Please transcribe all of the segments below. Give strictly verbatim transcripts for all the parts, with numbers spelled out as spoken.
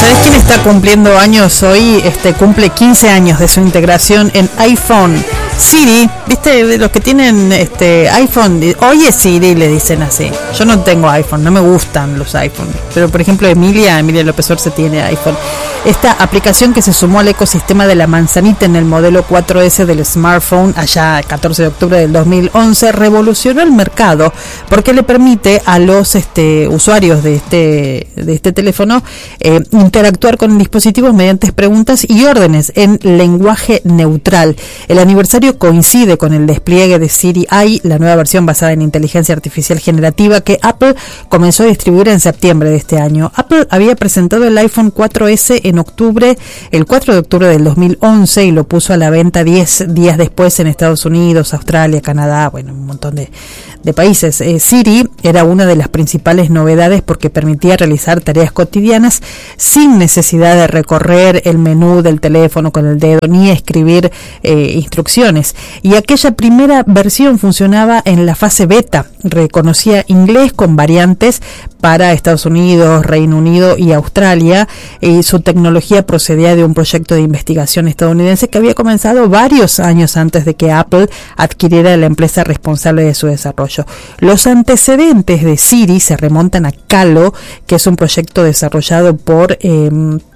¿Sabés quién está cumpliendo años hoy? Este cumple quince años de su integración en iPhone. Siri, ¿viste? De los que tienen este iPhone, oye Siri, le dicen así. Yo no tengo iPhone, no me gustan los iPhone. Pero por ejemplo Emilia, Emilia López Orce tiene iPhone. Esta aplicación que se sumó al ecosistema de la manzanita en el modelo cuatro ese del smartphone allá el catorce de octubre del dos mil once revolucionó el mercado porque le permite a los este, usuarios de este, de este teléfono eh, interactuar con dispositivos mediante preguntas y órdenes en lenguaje neutral. El aniversario coincide con el despliegue de Siri Eye, la nueva versión basada en inteligencia artificial generativa que Apple comenzó a distribuir en septiembre de este año. Apple había presentado el iPhone cuatro ese en octubre, el cuatro de octubre del dos mil once, y lo puso a la venta diez días después en Estados Unidos, Australia, Canadá, bueno, un montón de, de países. Eh, Siri era una de las principales novedades porque permitía realizar tareas cotidianas sin necesidad de recorrer el menú del teléfono con el dedo ni escribir eh, instrucciones. Y aquella primera versión funcionaba en la fase beta, reconocía inglés con variantes para Estados Unidos, Reino Unido y Australia, y su tecnología procedía de un proyecto de investigación estadounidense que había comenzado varios años antes de que Apple adquiriera la empresa responsable de su desarrollo. Los antecedentes de Siri se remontan a Calo, que es un proyecto desarrollado por eh,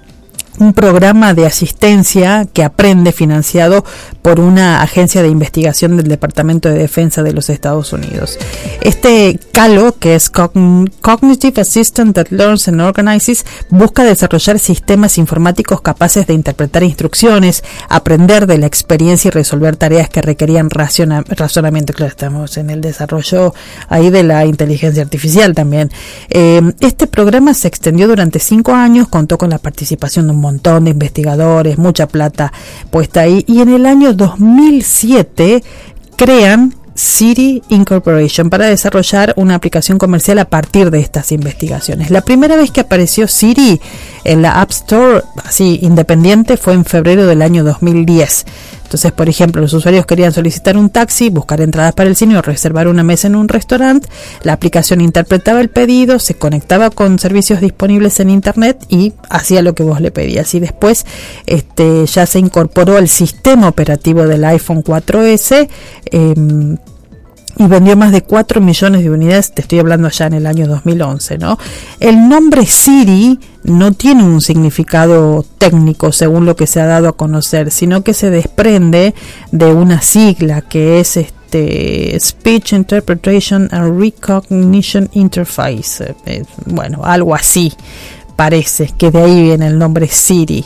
un programa de asistencia que aprende financiado por una agencia de investigación del Departamento de Defensa de los Estados Unidos. Este Calo, que es Cognitive Assistant that Learns and Organizes, busca desarrollar sistemas informáticos capaces de interpretar instrucciones, aprender de la experiencia y resolver tareas que requerían raciona- razonamiento. Claro, estamos en el desarrollo ahí de la inteligencia artificial también. Eh, este programa se extendió durante cinco años, contó con la participación de un montón de investigadores, mucha plata puesta ahí, y en el año dos mil siete crean Siri Incorporation para desarrollar una aplicación comercial a partir de estas investigaciones. La primera vez que apareció Siri en la App Store, así independiente, fue en febrero del año dos mil diez. Entonces, por ejemplo, los usuarios querían solicitar un taxi, buscar entradas para el cine o reservar una mesa en un restaurante. La aplicación interpretaba el pedido, se conectaba con servicios disponibles en internet y hacía lo que vos le pedías. Y después este, ya se incorporó al sistema operativo del iPhone cuatro ese, eh, y vendió más de cuatro millones de unidades, te estoy hablando ya en el año dos mil once, ¿no? El nombre Siri no tiene un significado técnico según lo que se ha dado a conocer, sino que se desprende de una sigla que es este Speech Interpretation and Recognition Interface. Eh, bueno, algo así parece, que de ahí viene el nombre Siri.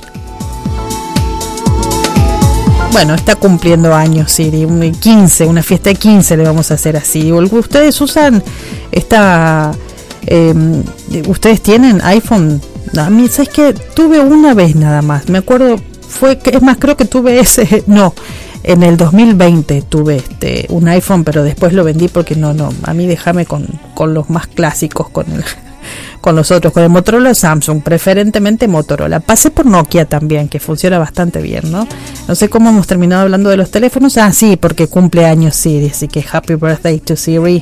Bueno, está cumpliendo años Siri, un quince, una fiesta de quince le vamos a hacer así. ¿Ustedes usan esta, eh, ustedes tienen iPhone? A mí, ¿sabes qué? Tuve una vez nada más, me acuerdo, fue, es más, creo que tuve ese, no, en el dos mil veinte tuve este un iPhone, pero después lo vendí porque no, no, a mí déjame con, con los más clásicos, con el... con los otros, con el Motorola o Samsung, preferentemente Motorola. Pasé por Nokia también, que funciona bastante bien, ¿no? No sé cómo hemos terminado hablando de los teléfonos. Ah, sí, porque cumple años Siri, así que happy birthday to Siri.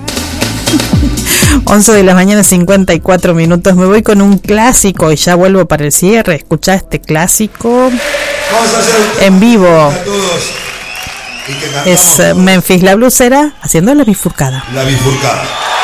once de la mañana, cincuenta y cuatro minutos. Me voy con un clásico y ya vuelvo para el cierre. Escuchá este clásico Vamos a hacer en vivo. A todos. Y que es Memphis la Blusera haciendo la bifurcada. La bifurcada.